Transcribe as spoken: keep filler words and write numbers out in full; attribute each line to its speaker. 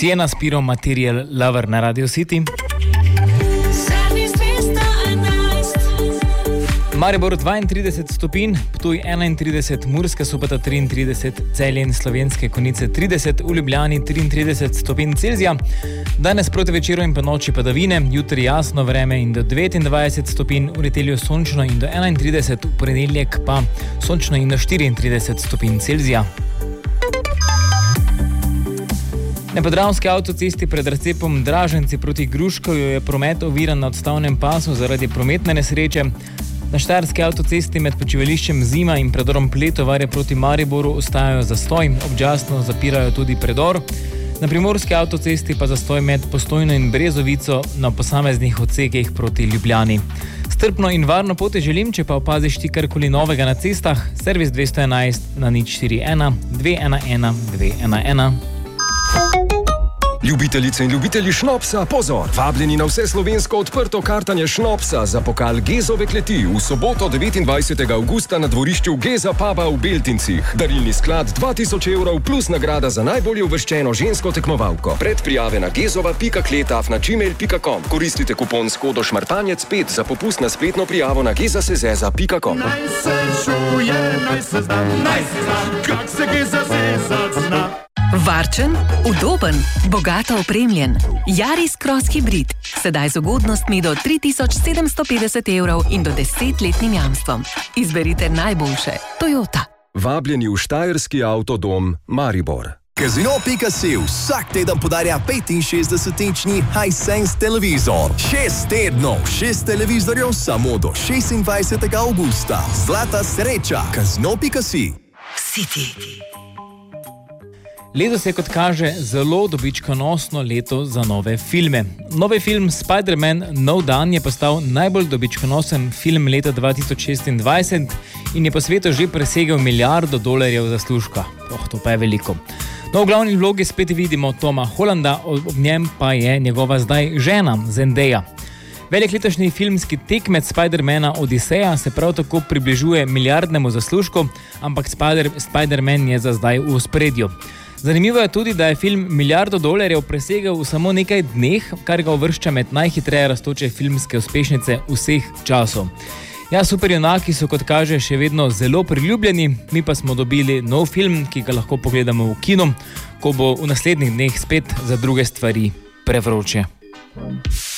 Speaker 1: Siena Spiro Material Lover na Radio City. Maribor dvaintrideset stopinj, Ptuj enaintrideset, Murska Sobota triintrideset, Celje in Slovenske Konjice trideset, v Ljubljani triintrideset stopinj Celzija. Danes proti večeru in po noči padavine, jutri jasno vreme in do devetindvajset stopinj, v nedeljo sončno in do enaintrideset, v ponedeljek pa sončno in do štiriintrideset stopinj Celzija. Na podravski avtocesti pred razcepom Draženci proti Gruškovju je promet oviran na odstavnem pasu zaradi prometne nesreče. Na štajerski avtocesti med počivališčem Zima in predorom Pletovarje proti Mariboru ostajajo zastoj, občasno zapirajo tudi predor. Na primorski avtocesti pa zastoj med Postojno in Brezovico na posameznih odsekih proti Ljubljani. Strpno in varno pot želim, če pa opaziš ti karkoli novega na cestah, servis dvesto enajst na nič štiri ena dve ena ena dve ena ena.
Speaker 2: Ljubitelice in ljubitelji šnopsa, pozor! Vabljeni na vse slovensko odprto kartanje šnopsa za pokal Gezove kleti v soboto devetindvajsetega avgusta na dvorišču Geza puba v Beltincih. Darilni sklad dva tisoč evrov plus nagrada za najbolje uvrščeno žensko tekmovalko. Predprijave na gezova pika kletaf na gmail pika com. Koristite kupon s kodo šmartanjec pet za popust na spletno prijavo na gezasezeza pika com.
Speaker 3: Naj se čuje, naj se zna, naj se zna, kak se Geza zeza zna.
Speaker 4: Varčen, udoben, bogato opremljen. Yaris Cross Hybrid. Sedaj z ugodnostmi do tri tisoč sedemsto petdeset evrov in do desetletnim jamstvom. Izberite najboljše. Toyota.
Speaker 2: Vabljeni v štajerski avtodom Maribor.
Speaker 5: Casino pika si vsak teden podarja petinšestdesetinčni Hisense televizor. Šest tednov, šest televizorjev samo do šestindvajsetega avgusta. Zlata sreča. Casino pika si.
Speaker 4: City.
Speaker 1: Letos je, kot kaže, zelo dobičkonosno leto za nove filme. Novi film Spider-Man No Dan je postal najbolj dobičkonosen film leta dva tisoč šestindvajset in je po svetu že presegel milijardo dolarjev zaslužka. Oh, to pa je veliko. No, v glavni vlogi spet vidimo Toma Hollanda, ob njem pa je njegova zdaj žena Zendaya. Velik letošnji filmski tekmec Spider-mana Odiseja se prav tako približuje milijardnemu zaslužku, ampak Spider- Spider-Man je za zdaj v ospredju. Zanimivo je tudi, da je film milijardo dolarjev presegel v samo nekaj dneh, kar ga uvršča med najhitreje rastoče filmske uspešnice vseh časov. Ja, superjunaki so, kot kaže, še vedno zelo priljubljeni, mi pa smo dobili nov film, ki ga lahko pogledamo v kinu, ko bo v naslednjih dneh spet za druge stvari prevroče.